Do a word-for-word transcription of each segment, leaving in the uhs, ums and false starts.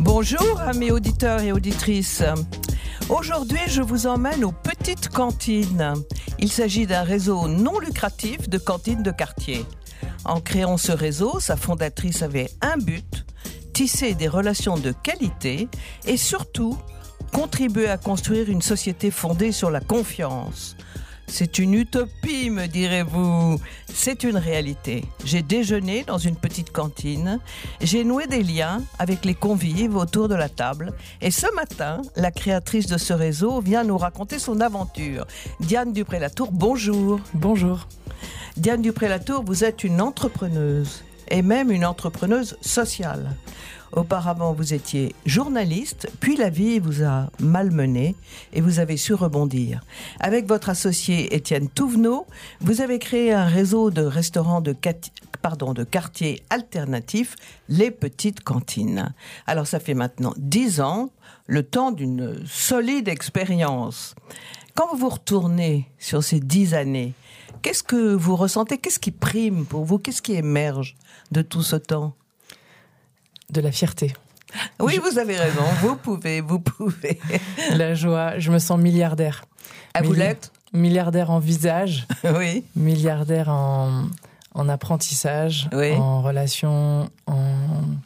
Bonjour amis auditeurs et auditrices. Aujourd'hui, je vous emmène aux petites cantines. Il s'agit d'un réseau non lucratif de cantines de quartier. En créant ce réseau, sa fondatrice avait un but, tisser des relations de qualité et surtout contribuer à construire une société fondée sur la confiance. C'est une utopie, me direz-vous. C'est une réalité. J'ai déjeuné dans une petite cantine. J'ai noué des liens avec les convives autour de la table. Et ce matin, la créatrice de ce réseau vient nous raconter son aventure. Diane Dupré-Latour, bonjour. Bonjour. Diane Dupré-Latour, vous êtes une entrepreneuse et même une entrepreneuse sociale. Auparavant, vous étiez journaliste, puis la vie vous a malmené et vous avez su rebondir. Avec votre associé Étienne Touvenot, vous avez créé un réseau de restaurants de, cat... Pardon, de quartiers alternatifs, les petites cantines. Alors ça fait maintenant dix ans, le temps d'une solide expérience. Quand vous vous retournez sur ces dix années, qu'est-ce que vous ressentez? Qu'est-ce qui prime pour vous? Qu'est-ce qui émerge de tout ce temps? De la fierté. Oui, je... vous avez raison. Vous pouvez, vous pouvez. La joie. Je me sens milliardaire. Ah, vous l'êtes ? Milliardaire en visage. Oui. Milliardaire en, en apprentissage. Oui. En relation, en,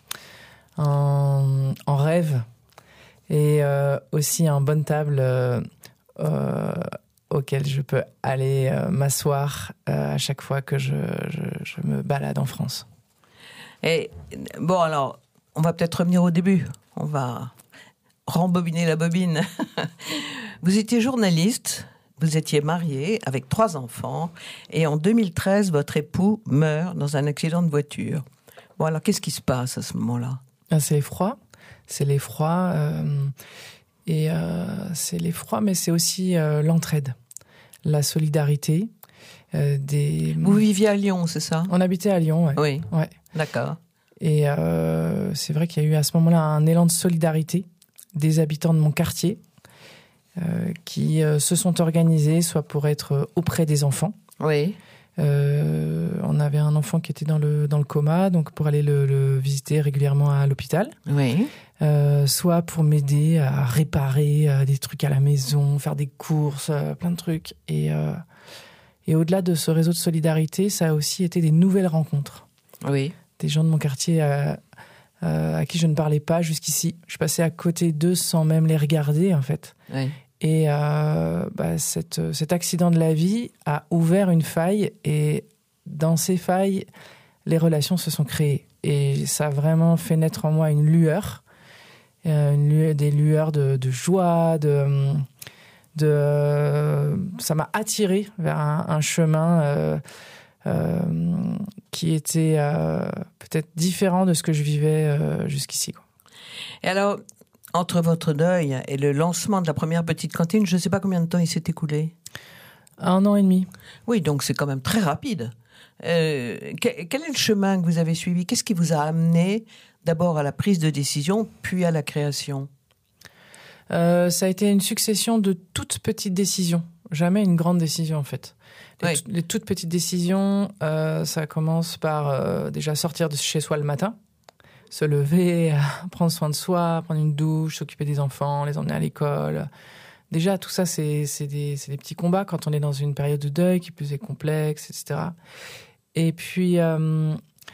en, en rêve. Et euh, aussi un bonne table euh, euh, auquel je peux aller euh, m'asseoir euh, à chaque fois que je, je, je me balade en France. Et bon, alors, on va peut-être revenir au début. On va rembobiner la bobine. Vous étiez journaliste, vous étiez marié avec trois enfants, et en deux mille treize, votre époux meurt dans un accident de voiture. Bon, alors, qu'est-ce qui se passe à ce moment-là ? C'est l'effroi. C'est l'effroi. Euh, et euh, c'est l'effroi, mais c'est aussi euh, l'entraide, la solidarité. Euh, des... Vous viviez à Lyon, c'est ça ? On habitait à Lyon, ouais. Oui, ouais. D'accord. Et euh, c'est vrai qu'il y a eu à ce moment-là un élan de solidarité des habitants de mon quartier euh, qui euh, se sont organisés, soit pour être auprès des enfants. Oui. Euh, on avait un enfant qui était dans le, dans le coma, donc pour aller le, le visiter régulièrement à l'hôpital. Oui. Euh, soit pour m'aider à réparer euh, des trucs à la maison, faire des courses, euh, plein de trucs. Et... Euh, Et au-delà de ce réseau de solidarité, ça a aussi été des nouvelles rencontres. Oui. Des gens de mon quartier à, à, à qui je ne parlais pas jusqu'ici. Je passais à côté d'eux sans même les regarder, en fait. Oui. Et euh, bah, cette, cet accident de la vie a ouvert une faille. Et dans ces failles, les relations se sont créées. Et ça a vraiment fait naître en moi une lueur. Euh, une lueur des lueurs de, de joie, de... De, euh, ça m'a attiré vers un, un chemin euh, euh, qui était euh, peut-être différent de ce que je vivais euh, jusqu'ici, quoi. Et alors, entre votre deuil et le lancement de la première petite cantine, je ne sais pas combien de temps il s'est écoulé. Un an et demi. Oui, donc c'est quand même très rapide. Euh, quel, quel est le chemin que vous avez suivi ? Qu'est-ce qui vous a amené d'abord à la prise de décision, puis à la création ? Euh, ça a été une succession de toutes petites décisions. Jamais une grande décision, en fait. Les, oui. t- les toutes petites décisions, euh, ça commence par euh, déjà sortir de chez soi le matin, se lever, prendre soin de soi, prendre une douche, s'occuper des enfants, les emmener à l'école. Déjà, tout ça, c'est, c'est, des, c'est des petits combats quand on est dans une période de deuil qui plus est complexe, et cetera. Et puis... Euh,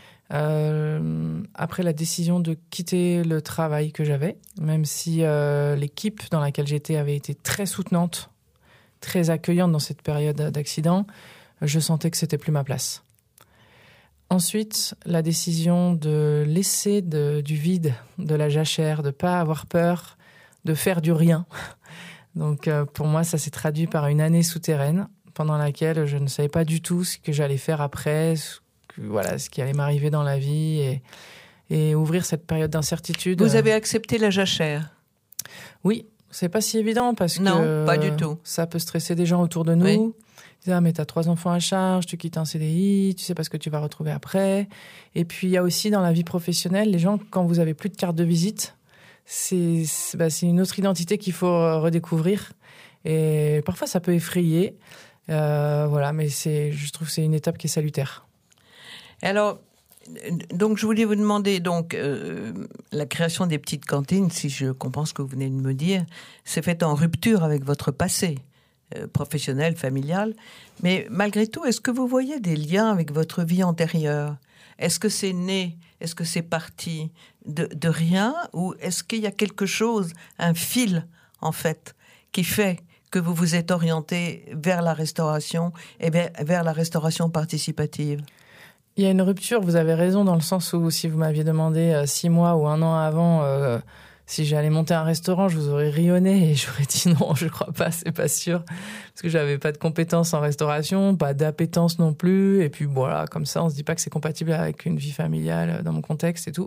Euh, après la décision de quitter le travail que j'avais, même si euh, l'équipe dans laquelle j'étais avait été très soutenante, très accueillante dans cette période d'accident, je sentais que c'était plus ma place. Ensuite, la décision de laisser de, du vide, de la jachère, de pas avoir peur, de faire du rien. Donc euh, pour moi, ça s'est traduit par une année souterraine pendant laquelle je ne savais pas du tout ce que j'allais faire après, voilà, ce qui allait m'arriver dans la vie et, et ouvrir cette période d'incertitude. Vous avez accepté la jachère ? Oui, c'est pas si évident parce non, que... Non, pas du tout. Ça peut stresser des gens autour de nous. Oui. Ils disent, ah, mais t'as trois enfants à charge, tu quittes un C D I, tu sais pas ce que tu vas retrouver après. Et puis, il y a aussi dans la vie professionnelle, les gens, quand vous avez plus de carte de visite, c'est, c'est, bah, c'est une autre identité qu'il faut redécouvrir. Et parfois, ça peut effrayer. Euh, voilà, mais c'est, je trouve que c'est une étape qui est salutaire. Et alors, Donc, je voulais vous demander, donc, euh, la création des petites cantines, si je comprends ce que vous venez de me dire, c'est fait en rupture avec votre passé euh, professionnel, familial. Mais malgré tout, est-ce que vous voyez des liens avec votre vie antérieure ? Est-ce que c'est né ? Est-ce que c'est parti de, de rien ? Ou est-ce qu'il y a quelque chose, un fil, en fait, qui fait que vous vous êtes orienté vers la restauration et vers, vers la restauration participative ? Il y a une rupture, vous avez raison, dans le sens où si vous m'aviez demandé euh, six mois ou un an avant euh, si j'allais monter un restaurant, je vous aurais rionné et j'aurais dit non, je crois pas, c'est pas sûr. Parce que j'avais pas de compétences en restauration, pas d'appétence non plus. Et puis voilà, comme ça, on se dit pas que c'est compatible avec une vie familiale dans mon contexte et tout.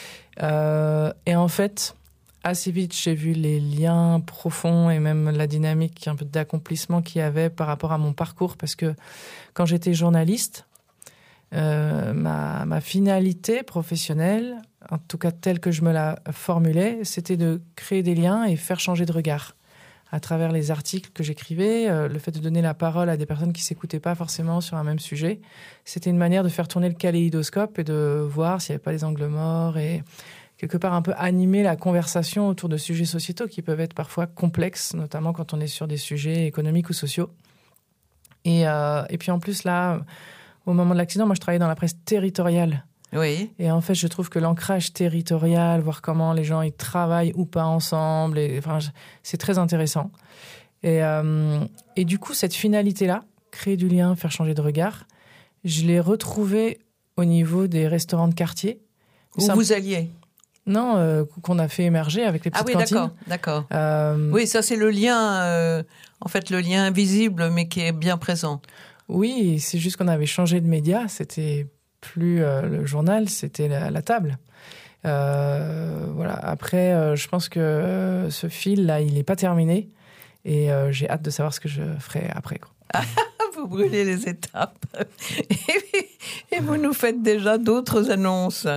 Euh, et en fait, assez vite, j'ai vu les liens profonds et même la dynamique un peu d'accomplissement qu'il y avait par rapport à mon parcours. Parce que quand j'étais journaliste, Euh, ma, ma finalité professionnelle, en tout cas telle que je me la formulais, c'était de créer des liens et faire changer de regard à travers les articles que j'écrivais, euh, le fait de donner la parole à des personnes qui s'écoutaient pas forcément sur un même sujet. C'était une manière de faire tourner le kaléidoscope et de voir s'il n'y avait pas les angles morts et quelque part un peu animer la conversation autour de sujets sociétaux qui peuvent être parfois complexes, notamment quand on est sur des sujets économiques ou sociaux. Et, euh, et puis en plus là, au moment de l'accident, moi, je travaillais dans la presse territoriale. Oui. Et en fait, je trouve que l'ancrage territorial, voir comment les gens ils travaillent ou pas ensemble, et, enfin, c'est très intéressant. Et, euh, et du coup, cette finalité-là, créer du lien, faire changer de regard, je l'ai retrouvée au niveau des restaurants de quartier. Où Ça, vous alliez ? Non, euh, qu'on a fait émerger avec les petites ah oui, cantines. d'accord, d'accord. Euh, oui, ça, c'est le lien, euh, en fait, le lien invisible, mais qui est bien présent. Oui, c'est juste qu'on avait changé de média. C'était plus euh, le journal, c'était la, la table. Euh, voilà. Après, euh, je pense que euh, ce fil-là, il n'est pas terminé. Et euh, j'ai hâte de savoir ce que je ferai après, quoi. Vous brûlez les étapes. Et vous nous faites déjà d'autres annonces.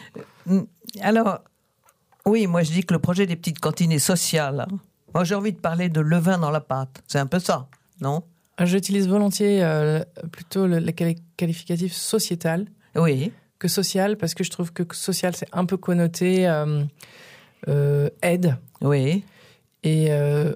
Alors, oui, moi je dis que le projet des petites cantines est social. Moi j'ai envie de parler de levain dans la pâte. C'est un peu ça, non ? J'utilise volontiers euh, plutôt le, le qualificatif sociétal oui. que social, parce que je trouve que social, c'est un peu connoté euh, euh, aide. Oui. Et euh,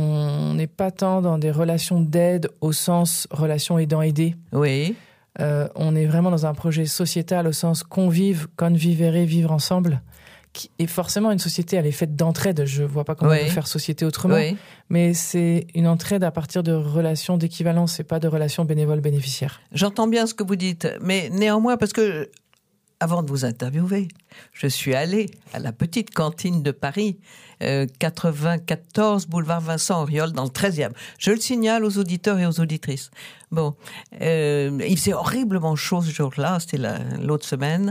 on n'est pas tant dans des relations d'aide au sens relation aidant-aidé. Oui. Euh, on est vraiment dans un projet sociétal au sens convive, convivere, vivre ensemble. Qui est forcément une société, elle est faite d'entraide. Je vois pas comment oui. on peut faire société autrement. Oui. Mais c'est une entraide à partir de relations d'équivalence et pas de relations bénévoles-bénéficiaires. J'entends bien ce que vous dites, mais néanmoins, parce que avant de vous interviewer, je suis allée à la petite cantine de Paris, euh, quatre-vingt-quatorze boulevard Vincent Auriol, dans le treizième. Je le signale aux auditeurs et aux auditrices. Bon, euh, il faisait horriblement chaud ce jour-là, c'était la, l'autre semaine.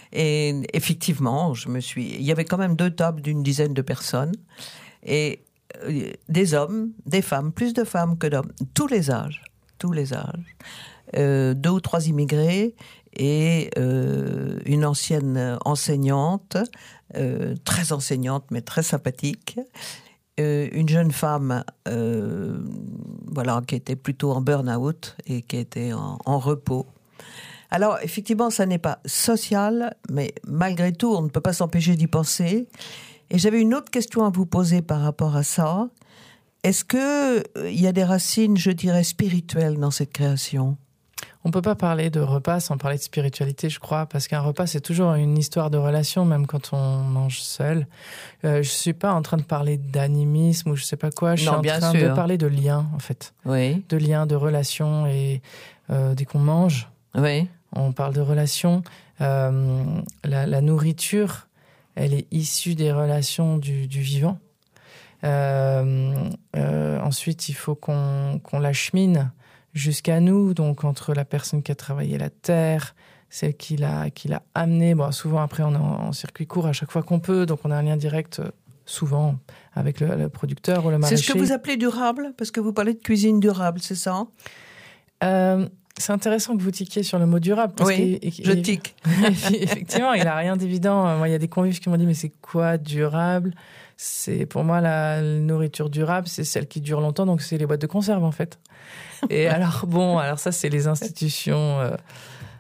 Et effectivement, je me suis. Il y avait quand même deux tables d'une dizaine de personnes. Et euh, des hommes, des femmes, plus de femmes que d'hommes, tous les âges, tous les âges. Euh, deux ou trois immigrés et euh, une ancienne enseignante, euh, très enseignante mais très sympathique, euh, une jeune femme euh, voilà, qui était plutôt en burn-out et qui était en, en repos. Alors effectivement, ça n'est pas social, mais malgré tout, on ne peut pas s'empêcher d'y penser. Et j'avais une autre question à vous poser par rapport à ça. Est-ce qu'il euh, y a des racines, je dirais, spirituelles dans cette création ? On peut pas parler de repas sans parler de spiritualité, je crois, parce qu'un repas, c'est toujours une histoire de relation, même quand on mange seul. Euh, je suis pas en train de parler d'animisme ou je sais pas quoi, je non, suis en bien train sûr. de parler de lien, en fait. Oui. De lien, de relation, et euh, dès qu'on mange, oui. on parle de relation. Euh, la, la nourriture, elle est issue des relations du, du vivant. Euh, euh, ensuite, il faut qu'on, qu'on l'achemine jusqu'à nous, donc entre la personne qui a travaillé la terre, celle qui l'a, qui l'a amenée. Bon, souvent, après, on est en, en circuit court à chaque fois qu'on peut, donc on a un lien direct, souvent, avec le, le producteur ou le maraîcher. C'est ce que vous appelez durable ? Parce que vous parlez de cuisine durable, c'est ça ? euh, C'est intéressant que vous tiquiez sur le mot durable. Parce oui, qu'il, je tique. Effectivement, il n'a rien d'évident. Moi, il y a des convives qui m'ont dit, mais c'est quoi durable ? C'est, pour moi, la nourriture durable, c'est celle qui dure longtemps, donc c'est les boîtes de conserve, en fait. Et alors, bon, alors ça, c'est les institutions euh,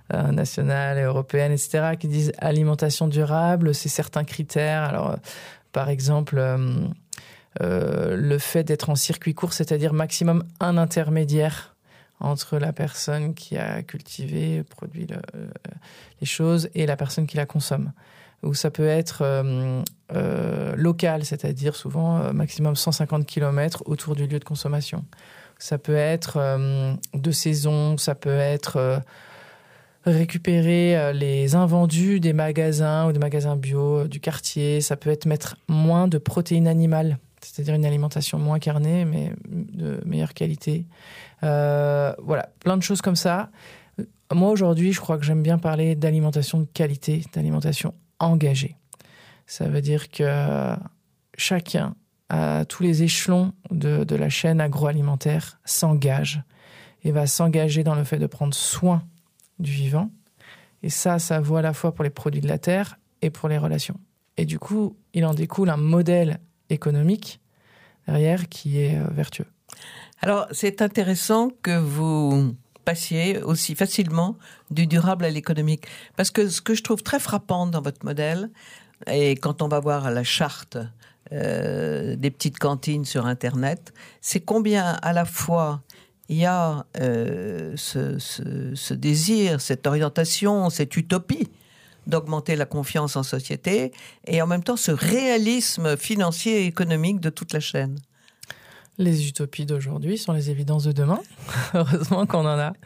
euh, nationales et européennes, et cetera, qui disent alimentation durable, c'est certains critères. Alors, euh, par exemple, euh, euh, le fait d'être en circuit court, c'est-à-dire maximum un intermédiaire entre la personne qui a cultivé, produit le, euh, les choses et la personne qui la consomme. Ou ça peut être euh, euh, local, c'est-à-dire souvent euh, maximum cent cinquante kilomètres autour du lieu de consommation. Ça peut être euh, de saison, ça peut être euh, récupérer euh, les invendus des magasins ou des magasins bio euh, du quartier. Ça peut être mettre moins de protéines animales, c'est-à-dire une alimentation moins carnée, mais de meilleure qualité. Euh, voilà, plein de choses comme ça. Moi, aujourd'hui, je crois que j'aime bien parler d'alimentation de qualité, d'alimentation engagée. Ça veut dire que chacun, à tous les échelons de, de la chaîne agroalimentaire, s'engage et va s'engager dans le fait de prendre soin du vivant. Et ça, ça vaut à la fois pour les produits de la terre et pour les relations. Et du coup, il en découle un modèle économique derrière qui est euh, vertueux. Alors, c'est intéressant que vous passiez aussi facilement du durable à l'économique. Parce que ce que je trouve très frappant dans votre modèle, et quand on va voir la charte euh, des petites cantines sur Internet, c'est combien à la fois il y a euh, ce, ce, ce désir, cette orientation, cette utopie d'augmenter la confiance en société, et en même temps ce réalisme financier et économique de toute la chaîne. Les utopies d'aujourd'hui sont les évidences de demain. Heureusement qu'on en a.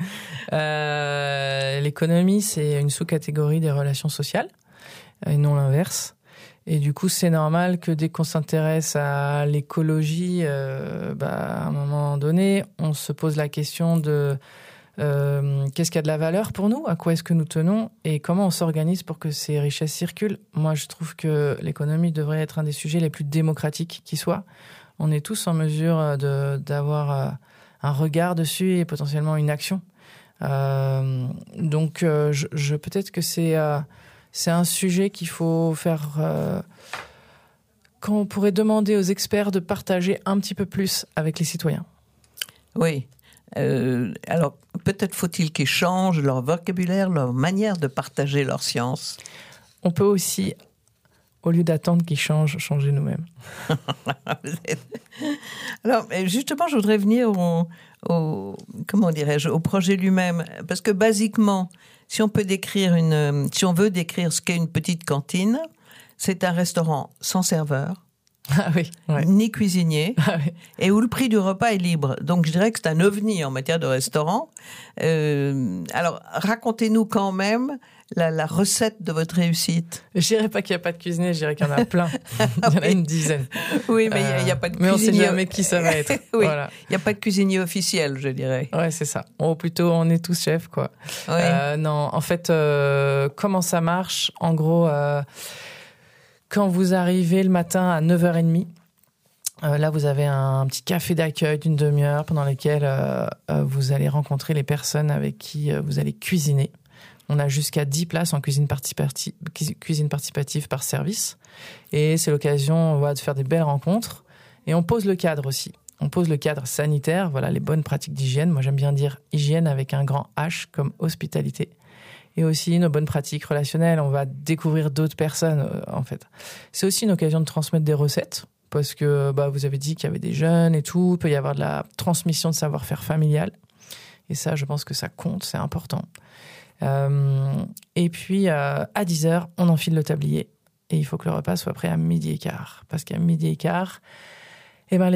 Euh, l'économie, c'est une sous-catégorie des relations sociales, et non l'inverse. Et du coup, c'est normal que dès qu'on s'intéresse à l'écologie, euh, bah, à un moment donné, on se pose la question de euh, qu'est-ce qui a de la valeur pour nous, à quoi est-ce que nous tenons et comment on s'organise pour que ces richesses circulent. Moi, je trouve que l'économie devrait être un des sujets les plus démocratiques qui soit. On est tous en mesure de, d'avoir un regard dessus et potentiellement une action. Euh, donc, euh, je, je, peut-être que c'est, euh, c'est un sujet qu'il faut faire... Euh, qu'on pourrait demander aux experts de partager un petit peu plus avec les citoyens. Oui. Euh, alors, peut-être faut-il qu'ils changent leur vocabulaire, leur manière de partager leur science. On peut aussi... au lieu d'attendre qu'ils changent, changer nous-mêmes. Alors, justement, je voudrais venir au, au, comment dirais-je, au projet lui-même. Parce que, basiquement, si on peut décrire une, si on veut décrire ce qu'est une petite cantine, c'est un restaurant sans serveur, ah oui, ouais. ni cuisinier, ah oui. et où le prix du repas est libre. Donc, je dirais que c'est un ovni en matière de restaurant. Euh, alors, racontez-nous quand même La, la recette de votre réussite. Je dirais pas qu'il n'y a pas de cuisinier, je dirais qu'il y en a plein. Il y en a une dizaine. Oui, mais il euh, n'y a, a pas de mais cuisinier. Mais on ne sait jamais qui ça va être. Oui, voilà. Il n'y a pas de cuisinier officiel, je dirais. Ouais, c'est ça. Ou plutôt, on est tous chefs, quoi. Oui. Euh, non, en fait, euh, comment ça marche ? En gros, euh, quand vous arrivez le matin à neuf heures trente, Euh, là, vous avez un, un petit café d'accueil d'une demi-heure pendant lequel euh, euh, vous allez rencontrer les personnes avec qui euh, vous allez cuisiner. On a jusqu'à dix places en cuisine, participative, cuisine participative par service. Et c'est l'occasion voilà, de faire des belles rencontres. Et on pose le cadre aussi. On pose le cadre sanitaire, voilà, les bonnes pratiques d'hygiène. Moi, j'aime bien dire hygiène avec un grand H comme hospitalité. Et aussi nos bonnes pratiques relationnelles. On va découvrir d'autres personnes, euh, en fait. C'est aussi une occasion de transmettre des recettes. Parce que bah, vous avez dit qu'il y avait des jeunes et tout. Il peut y avoir de la transmission de savoir-faire familial. Et ça, je pense que ça compte, c'est important. Euh, et puis, euh, à dix heures, on enfile le tablier. Et il faut que le repas soit prêt à midi et quart. Parce qu'à midi et quart, eh ben, les